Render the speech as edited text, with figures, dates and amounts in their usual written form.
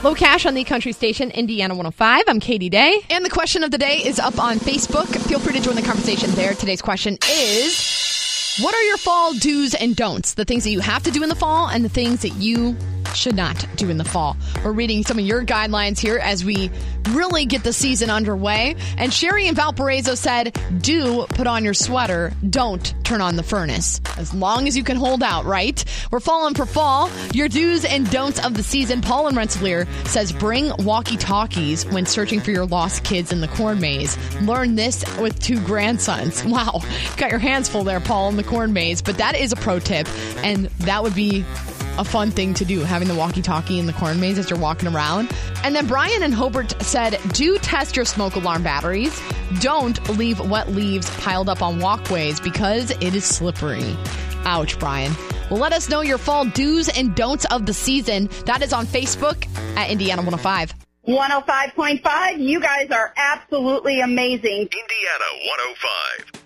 Low Cash on the country station, Indiana 105. I'm Katie Day. And the question of the day is up on Facebook. Feel free to join the conversation there. Today's question is, what are your fall do's and don'ts? The things that you have to do in the fall and the things that you should not do in the fall. We're reading some of your guidelines here as we really get the season underway. And Sherry in Valparaiso said, do put on your sweater. Don't turn on the furnace. As long as you can hold out, right? We're falling for fall. Your do's and don'ts of the season. Paul in Rensselaer says, bring walkie-talkies when searching for your lost kids in the corn maze. Learn this with 2 grandsons. Wow. Got your hands full there, Paul, in the corn maze. But that is a pro tip. And that would be a fun thing to do, having the walkie-talkie in the corn maze as you're walking around. And then Brian in Hobart said, do test your smoke alarm batteries. Don't leave wet leaves piled up on walkways because it is slippery. Ouch, Brian. Well, let us know your fall do's and don'ts of the season. That is on Facebook at Indiana 105. 105.5, you guys are absolutely amazing. Indiana 105.